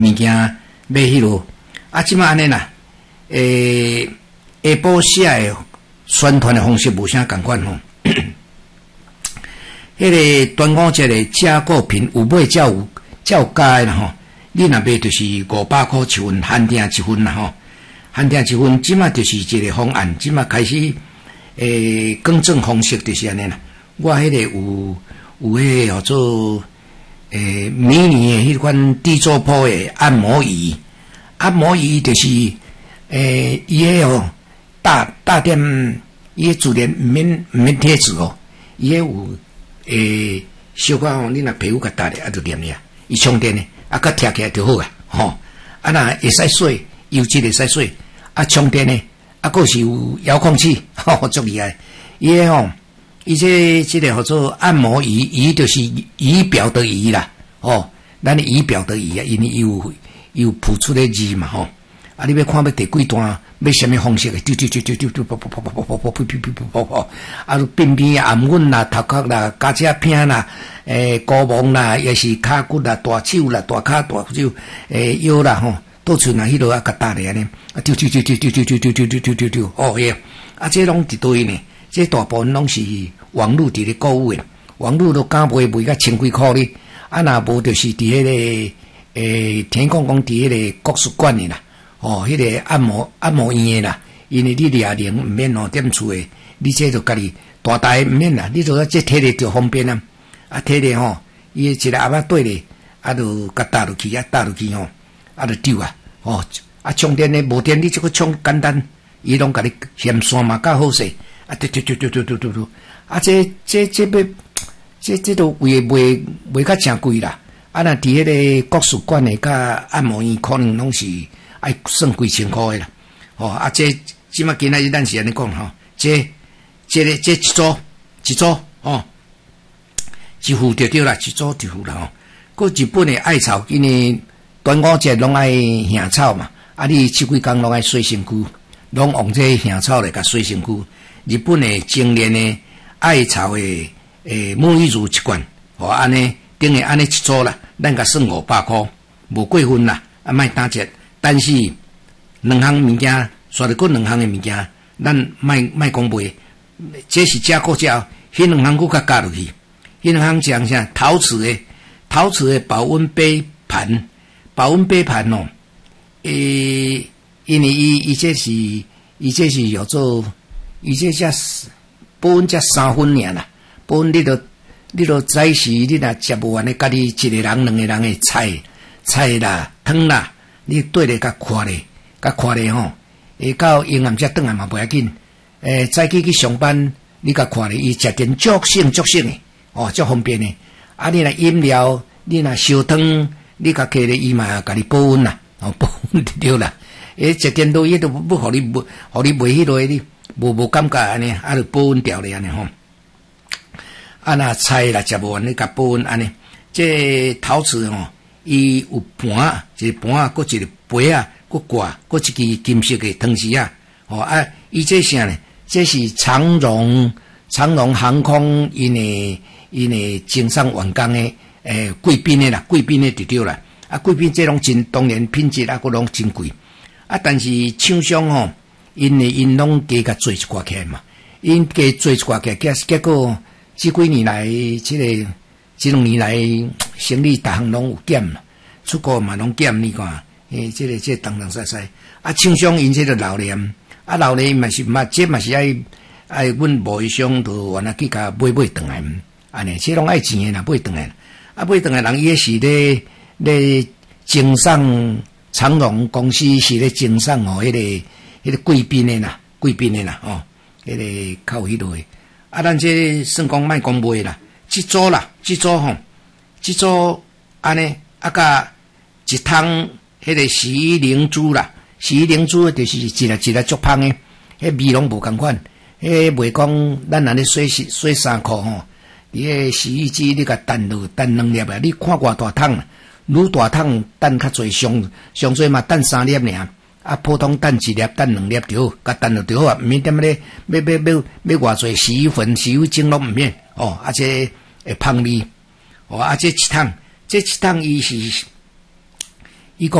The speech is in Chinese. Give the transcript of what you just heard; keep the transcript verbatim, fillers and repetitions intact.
物件买迄落，啊，即摆安尼啦，诶、欸，下晡写诶宣传诶方式无啥共款吼。迄个端午节诶价购品有买才有才有加啦吼，你若买就是五百块一份，限定一份啦吼，限定一份，即摆就是一个方案，即摆开始诶更正方式就是安尼啦。我迄个有有迄个叫做诶迷你诶迄款地做铺诶按摩椅，按摩椅就是诶伊迄哦大大店伊迄主联毋免毋免贴纸哦，伊迄有诶小可吼，你若皮肤较大咧，啊就黏咧，伊充电咧，啊甲贴起来就好啊，吼，啊若会使洗，油漆会使洗，啊充电咧，啊佫是有遥控器，吼足厉害，伊迄吼。伊这这个叫做按摩仪，仪就是仪表的仪啦，哦，咱的仪表的仪啊，因为有有谱出的字嘛，吼，啊，你要看要第几段，要什么方式的，丢丢丢丢丢丢，啵啵啵啵啵啵啵啵啵啵啵啵，啊，边边暗阮啦、头壳啦、脚趾片啦、诶、膏毛啦，也是骹骨啦、大手啦、大骹大手，诶、腰啦，吼，到处若迄落啊，较大咧安尼，啊，丢丢丢丢丢丢丢丢丢丢丢丢丢，哦耶，啊，这拢一堆呢。这大部分拢是网络伫咧购物的，网络都敢卖卖甲千几箍哩，啊若无就是伫迄、那个诶，天讲讲伫迄个国术馆的啦，哦，迄、那个按摩按摩院的啦，因为你掠铃毋免哦踮厝的，你这就家己大台毋免啦，你做这摕咧就方便啦，啊摕咧吼，伊一个阿仔对咧，啊就甲搭落去啊搭落去吼，啊就丢啊，哦，啊充电咧无电你即个充简单，伊拢甲你嫌线嘛较好势。啊，对对对对对对对对，啊，这这这要，这这都卖卖卖较诚贵啦。啊，若伫迄个国术馆的甲按摩院，可能拢是爱算几千块的啦。哦，啊，这即马今仔日咱是安尼讲吼，这这个这一组一组哦，一副就对啦，一组一副啦吼。个日本的艾草，因为端午节拢爱行草嘛，啊，你七几工拢爱洗身躯，拢用这行草来甲洗身躯。日本的精炼的艾草的诶沐浴乳一罐，哦安尼等于安尼一组啦，咱甲算五百块，无过分啦，啊莫打折。但是两项物件，刷着过两项的物件，咱莫莫讲卖，这是加过价，迄两项佫较加落去，迄两项讲啥？陶瓷的陶瓷的保温杯盘，保温杯盘哦，诶，因为伊伊这是伊这是叫做。伊这才保温才三分尔啦，保温你着你着早时你若食无完的，家己一个人两个人的菜菜啦汤啦，你对咧甲看咧，甲看咧吼，下到阴暗才转来嘛不要紧。诶、欸，早起去上班，你甲看咧，伊食点足省足省诶，哦，足方便诶。啊，你若饮料，你若烧汤，你甲摕咧伊嘛甲你保温啦，哦，保温就对啦。诶，食点多伊都不互你不互你卖迄落你。无无感觉安尼，啊，就保温调咧安尼吼。啊，若菜啦食无完，你甲保温安尼。这陶瓷吼，伊有盘，一个盘，搁一个杯啊，搁挂，搁一支金色的汤匙啊。吼啊，伊这啥呢？这是长荣长荣航空因的因的经商员工的诶贵宾的啦，贵宾的就对啦。啊，贵宾这拢真当然品质啊，佫拢真贵。啊，但是厂商吼。因为因拢加甲做一寡起嘛，因加做一寡起，结结果这几年来，这个这两年来生意逐项拢有减啦，出国嘛拢减，你看，诶，这个这东东西西，啊，厂商因这个老练，啊老练嘛是嘛，这嘛是爱爱阮贸易商都原来去甲买买转来，安尼，这拢爱钱诶啦，买转来，啊买转来人伊也是咧咧经商，长荣公司是咧经商哦，迄个。迄个贵宾的啦，贵宾的啦，哦，迄、那个较有迄落的。啊，咱这算讲卖讲卖啦，即组啦，即组吼，即组安尼啊，甲一桶迄个洗衣灵珠啦，洗衣灵珠就是一粒一粒足芳的，迄味拢无共款。迄袂讲咱安尼洗洗洗衫裤吼，你迄洗衣机你甲等落等两粒啊，你看偌大桶啦，愈大桶等较侪，上上侪嘛等三粒尔。啊，普通等一粒，等两粒就好，甲等落就好啊，毋免点咧，要要要要偌侪洗衣粉、洗衣精拢毋免哦，而且会芳味哦，啊，这一桶，这一桶伊是